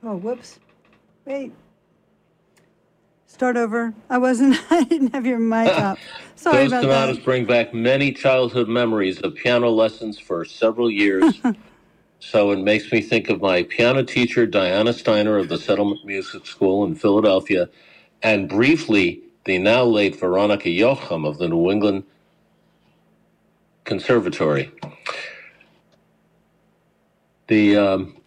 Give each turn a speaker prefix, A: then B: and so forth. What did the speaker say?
A: Oh, whoops. Wait. Start over. I didn't have your mic up. Sorry
B: Those
A: about
B: sonatas
A: that.
B: bring back many childhood memories of piano lessons for several years. So it makes me think of my piano teacher, Diana Steiner of the Settlement Music School in Philadelphia, and briefly, the now late Veronica Jochum of the New England Conservatory. The